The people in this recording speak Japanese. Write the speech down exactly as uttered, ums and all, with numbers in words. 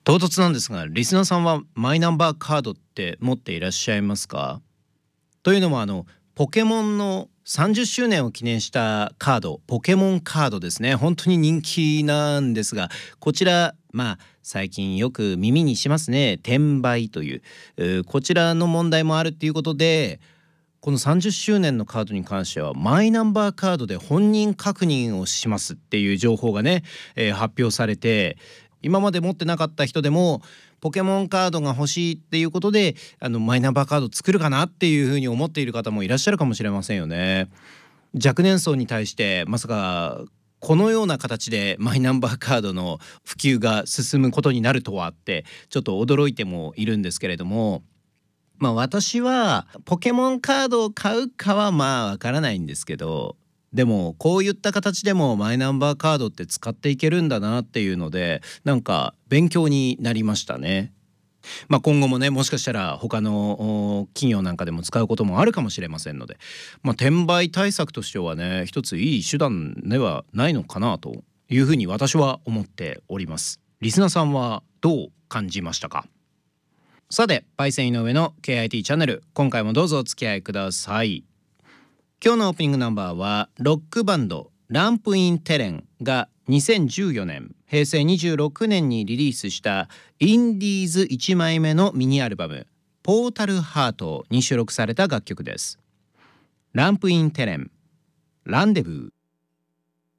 唐突なんですが、リスナーさんはマイナンバーカードって持っていらっしゃいますか？というのもあのポケモンのさんじゅっしゅうねんを記念したカード、ポケモンカードですね。本当に人気なんですが、こちらまあ最近よく耳にしますね。転売という、うーこちらの問題もあるっていうことで、このさんじゅっしゅうねんのカードに関してはマイナンバーカードで本人確認をしますっていう情報がね、えー発表されて、今まで持ってなかった人でもポケモンカードが欲しいっていうことで、あのマイナンバーカード作るかなっていうふうに思っている方もいらっしゃるかもしれませんよね。若年層に対してまさかこのような形でマイナンバーカードの普及が進むことになるとはってちょっと驚いてもいるんですけれども、まあ私はポケモンカードを買うかはまあわからないんですけど、でもこういった形でもマイナンバーカードって使っていけるんだなっていうので、なんか勉強になりましたね。まあ今後もね、もしかしたら他のお企業なんかでも使うこともあるかもしれませんので、まあ転売対策としてはね、一ついい手段ではないのかなというふうに私は思っております。リスナーさんはどう感じましたか？さて、パイセン井上の ケーアイティー チャンネル、今回もどうぞお付き合いください。今日のオープニングナンバーはロックバンドランプインテレンがにせんじゅうよねんへいせいにじゅうろくねんにリリースしたインディーズいちまいめのミニアルバムポータルハートに収録された楽曲です。ランプインテレン、ランデブー。